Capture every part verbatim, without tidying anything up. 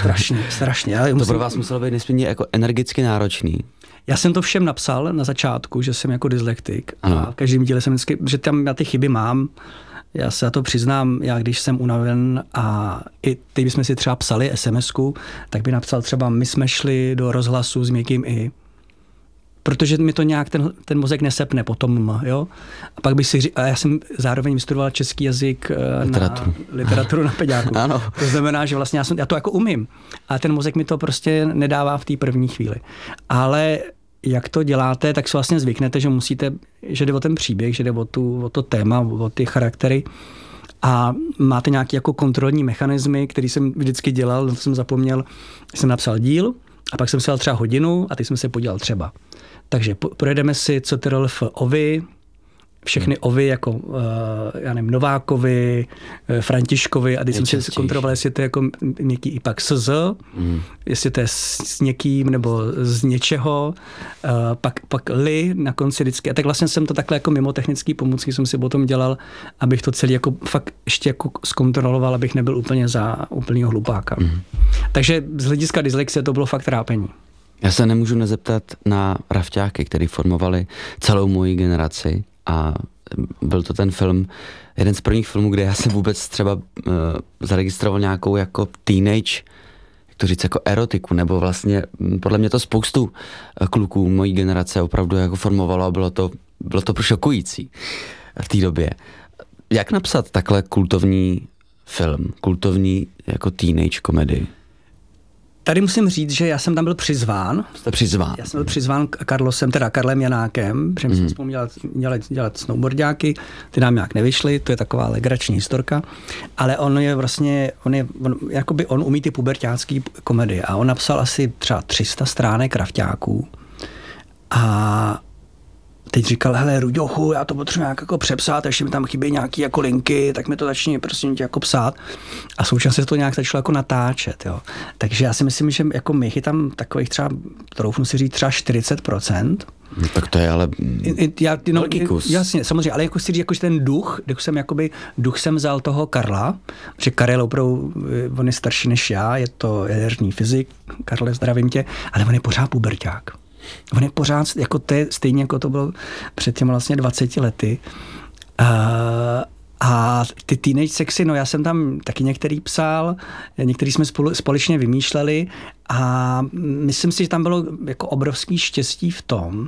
strašně, strašně. Ale to musím... pro vás muselo být nesmírně jako energicky náročný. Já jsem to všem napsal na začátku, že jsem jako dyslektik. Ano. A v každém díle jsem vždycky, že tam já ty chyby mám. Já se na to přiznám, já když jsem unaven a i teď bychom si třeba psali es em esku, tak by napsal třeba my jsme šli do rozhlasu s měkkým i. Protože mi to nějak ten, ten mozek nesepne potom, jo. A pak bych si říkal, a já jsem zároveň vystudoval český jazyk literaturu na literaturu na peďáku. Ano. To znamená, že vlastně já, jsem, já to jako umím. A ten mozek mi to prostě nedává v té první chvíli. Ale jak to děláte, tak si vlastně zvyknete, že musíte, že jde o ten příběh, že jde o, tu, o to téma, o ty charaktery a máte nějaké jako kontrolní mechanismy, který jsem vždycky dělal, to jsem zapomněl, jsem napsal díl a pak jsem si dal třeba hodinu a teď jsem se podíval třeba. Takže projedeme si, co ty role v Ovi, všechny Ovy, jako uh, já nevím, Novákovi, uh, Františkovi, a když jsem si kontroloval, jestli to je jako něký i pak S Z, mm. jestli to je s, s někým nebo z něčeho, uh, pak, pak Li na konci vždycky. A tak vlastně jsem to takhle jako mimo technický pomůcky jsem si potom dělal, abych to celý jako fakt ještě jako zkontroloval, abych nebyl úplně za úplnýho hlupáka. Mm. Takže z hlediska dyslexie to bylo fakt trápení. Já se nemůžu nezeptat na rafťáky, který formovali celou moji generaci. A byl to ten film, jeden z prvních filmů, kde já jsem vůbec třeba uh, zaregistroval nějakou jako teenage, jak to říct, jako erotiku, nebo vlastně podle mě to spoustu kluků mojí generace opravdu jako formovalo a bylo to, bylo to šokující v té době. Jak napsat takhle kultovní film, kultovní jako teenage komedii? Tady musím říct, že já jsem tam byl přizván. Jste přizván. Já jsem byl přizván Karlosem, teda Karlem Janákem, protože my jsme spolu dělat, dělat, dělat snowboardáky, ty nám nějak nevyšly, to je taková legrační historka, ale on je vlastně, on je, on, jakoby on umí ty puberťácký komedie a on napsal asi třeba tři sta stránek rafťáků a teď říkal, hele Ruďochu, já to potřebuji nějak jako přepsat, ještě mi tam chybí nějaký jako linky, tak mi to začni prosím tě jako psát. A současně se to nějak začalo jako natáčet, jo. Takže já si myslím, že jako my chytám takových třeba, troufnu si říct, třeba čtyřicet procent. No, tak to je ale já, no, velký kus. Jasně, samozřejmě, ale jako si říct, jako ten duch, duch jsem jakoby, duch jsem vzal toho Karla, že Karel opravdu, on je starší než já, je to jaderný fyzik, Karle, zdravím tě, ale on je pořád puberťák. On je pořád, jako to je stejně jako to bylo před těmi vlastně dvaceti lety. Uh, a ty teenage sexy, no já jsem tam taky některý psal, některý jsme spolu, společně vymýšleli a myslím si, že tam bylo jako obrovský štěstí v tom,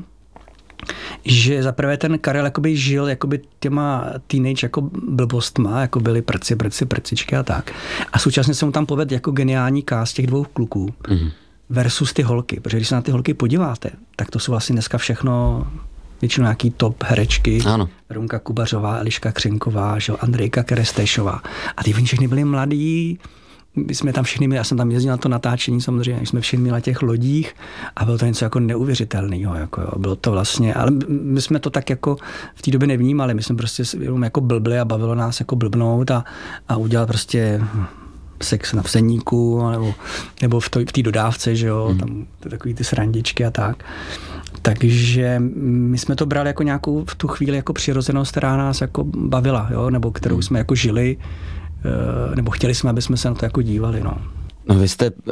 že zaprvé ten Karel jakoby žil jakoby těma teenage jako blbostma, jako byly prci, prci, prcičky a tak. A současně se mu tam povedl jako geniální cast těch dvou kluků. Mm-hmm. Versus ty holky, protože když se na ty holky podíváte, tak to jsou vlastně dneska všechno většinou nějaký top herečky. Ano. Runka Kubařová, Eliška Křenková, že, Andrejka Kerestešová. A ty oni všechny byli mladí, my jsme tam všichni měli, já jsem tam jezdil na to natáčení samozřejmě, jsme všichni měli na těch lodích a bylo to něco jako neuvěřitelného. Jako jo. Bylo to vlastně, ale my jsme to tak jako v té době nevnímali, my jsme prostě jenom jako blbli a bavilo nás jako blbnout a, a udělat prostě sex na vseníku, nebo, nebo v té dodávce, že jo, hmm. tam takový ty srandičky a tak. Takže my jsme to brali jako nějakou v tu chvíli jako přirozenost, která nás jako bavila, jo, nebo kterou hmm. jsme jako žili, nebo chtěli jsme, aby jsme se na to jako dívali, no. No vy jste uh,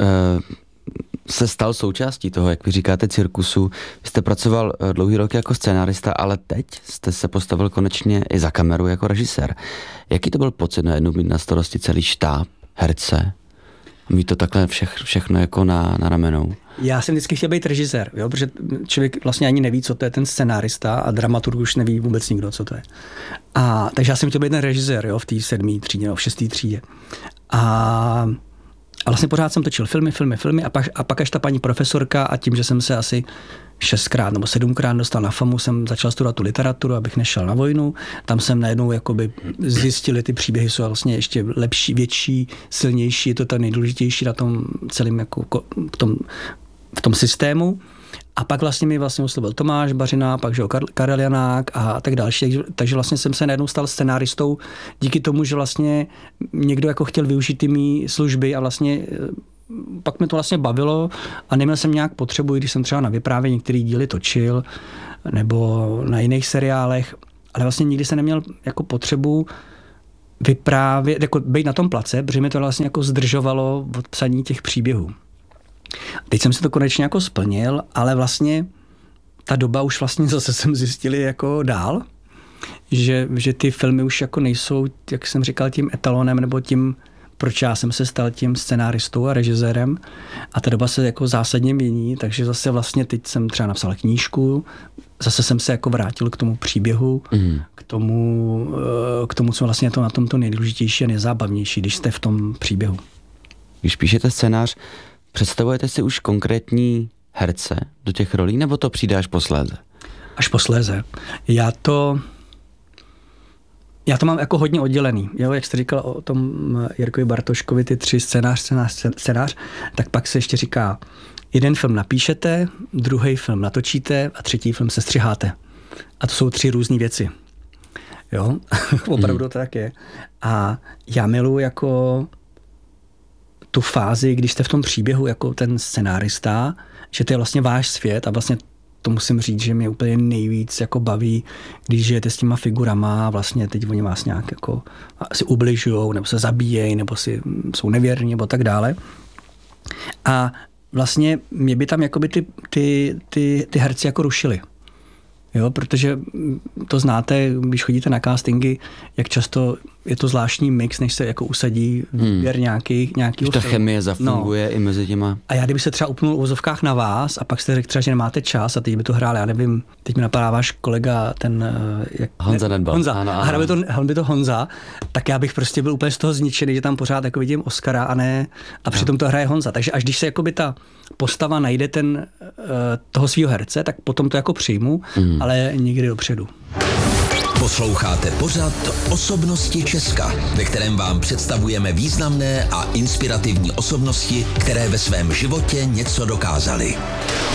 se stal součástí toho, jak vy říkáte, cirkusu. Vy jste pracoval dlouhý rok jako scenárista, ale teď jste se postavil konečně i za kameru jako režisér. Jaký to byl pocit najednou mít na starosti celý štáb, herce, mít to takhle vše, všechno jako na, na ramenou? Já jsem vždycky chtěl být režisér, jo, protože člověk vlastně ani neví, co to je ten scenárista a dramaturg už neví vůbec nikdo, co to je. A, takže já jsem chtěl být ten režisér, jo, v té sedmé třídě, no, v šesté třídě. A, a vlastně pořád jsem točil filmy, filmy, filmy a pak, a pak až ta paní profesorka a tím, že jsem se asi šestkrát nebo sedmkrát dostal na FAMu, jsem začal studovat tu literaturu, abych nešel na vojnu. Tam jsem najednou jakoby zjistil, ty příběhy jsou vlastně ještě lepší, větší, silnější, je to ta nejdůležitější na tom celém jako v tom, v tom systému. A pak vlastně mi vlastně oslovil Tomáš Bařina, pak že Karel Janák a tak další. Takže, takže vlastně jsem se najednou stal scenáristou díky tomu, že vlastně někdo jako chtěl využít ty mý služby a vlastně pak mi to vlastně bavilo a neměl jsem nějak potřebu, když jsem třeba na vyprávění některé díly točil nebo na jiných seriálech, ale vlastně nikdy jsem neměl jako potřebu vyprávět, jako být na tom place, protože mi to vlastně jako zdržovalo od psaní těch příběhů. Teď jsem si to konečně jako splnil, ale vlastně ta doba už vlastně zase jsem zjistil jako dál, že, že ty filmy už jako nejsou, jak jsem říkal, tím etalonem nebo tím, proč já jsem se stal tím scenáristou a režisérem a ta doba se jako zásadně mění, takže zase vlastně teď jsem třeba napsal knížku, zase jsem se jako vrátil k tomu příběhu, mm. k tomu, k tomu, co vlastně je to na tom to nejdůležitější a nejzábavnější, když jste v tom příběhu. Když píšete scénář, představujete si už konkrétní herce do těch rolí, nebo to přijde až posléze? Až posléze. Já to... Já to mám jako hodně oddělený. Jo? Jak jste říkal o tom Jirkovi Bartoškovi, ty tři scénář, scénář, scénář, tak pak se ještě říká, jeden film napíšete, druhý film natočíte a třetí film sestřiháte. A to jsou tři různé věci. Jo? Opravdu to tak je. A já miluji jako tu fázi, když jste v tom příběhu jako ten scenárista, že to je vlastně váš svět a vlastně to musím říct, že mě úplně nejvíc jako baví, když žijete s těma figurama a vlastně teď oni vás nějak jako si ubližujou, nebo se zabíjejí, nebo si jsou nevěrní, nebo tak dále. A vlastně mě by tam jakoby ty, ty, ty, ty herci jako rušili. Jo, protože to znáte, když chodíte na castingy, jak často je to zvláštní mix, než se jako usadí výběr hmm. nějaký, nějakýho ta filmu. Chemie zafunguje no. i mezi těma. A já kdyby se třeba upnul v uvozovkách na vás a pak jste řekl třeba, že nemáte čas a teď by to hrál, já nevím, teď mi napadá váš kolega, ten... Jak, Honza Nedbal. Honza. Ano, ano. A hrál by to, hrál by to Honza, tak já bych prostě byl úplně z toho zničený, že tam pořád jako vidím Oscara a ne, a přitom to hraje Honza. Takže až když se jakoby ta postava najde ten, toho svého herce, tak potom to jako přijmu, hmm. ale nikdy dopředu. Posloucháte pořad Osobnosti Česka, ve kterém vám představujeme významné a inspirativní osobnosti, které ve svém životě něco dokázaly.